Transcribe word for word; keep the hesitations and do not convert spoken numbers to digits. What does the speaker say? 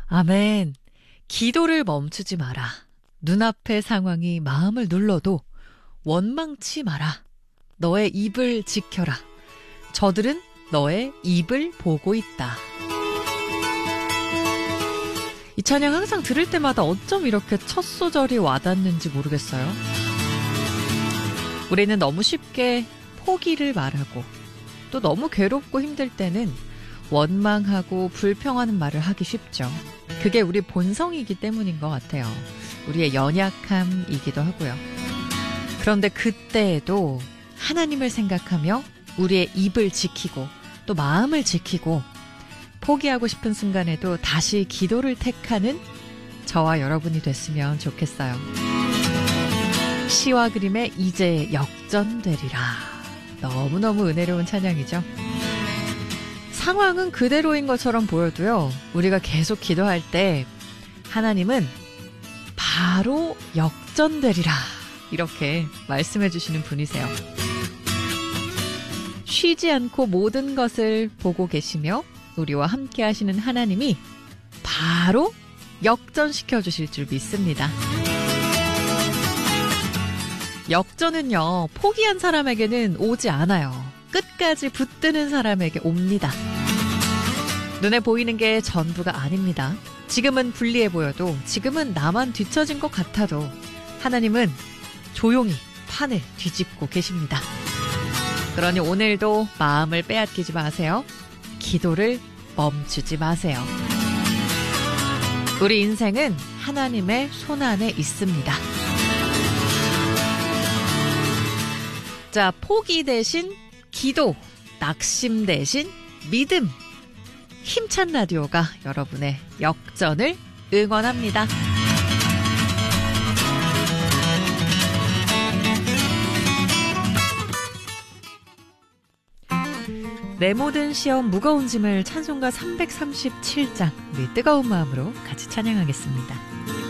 아멘. 기도를 멈추지 마라. 눈앞의 상황이 마음을 눌러도 원망치 마라. 너의 입을 지켜라. 저들은 너의 입을 보고 있다. 이 찬양 항상 들을 때마다 어쩜 이렇게 첫 소절이 와닿는지 모르겠어요. 우리는 너무 쉽게 포기를 말하고 또 너무 괴롭고 힘들 때는 원망하고 불평하는 말을 하기 쉽죠. 그게 우리 본성이기 때문인 것 같아요. 우리의 연약함이기도 하고요. 그런데 그때에도 하나님을 생각하며 우리의 입을 지키고 또 마음을 지키고 포기하고 싶은 순간에도 다시 기도를 택하는 저와 여러분이 됐으면 좋겠어요. 시와 그림의 이제 역전되리라. 너무너무 은혜로운 찬양이죠. 상황은 그대로인 것처럼 보여도요, 우리가 계속 기도할 때 하나님은 바로 역전되리라 이렇게 말씀해 주시는 분이세요. 쉬지 않고 모든 것을 보고 계시며 우리와 함께 하시는 하나님이 바로 역전시켜 주실 줄 믿습니다. 역전은요, 포기한 사람에게는 오지 않아요. 끝까지 붙드는 사람에게 옵니다. 눈에 보이는 게 전부가 아닙니다. 지금은 불리해 보여도, 지금은 나만 뒤처진 것 같아도 하나님은 조용히 판을 뒤집고 계십니다. 그러니 오늘도 마음을 빼앗기지 마세요. 기도를 멈추지 마세요. 우리 인생은 하나님의 손안에 있습니다. 자, 포기 대신 기도, 낙심 대신 믿음. 힘찬 라디오가 여러분의 역전을 응원합니다. 내 모든 시험 무거운 짐을 찬송가 삼백삼십칠 장, 우리 뜨거운 마음으로 같이 찬양하겠습니다.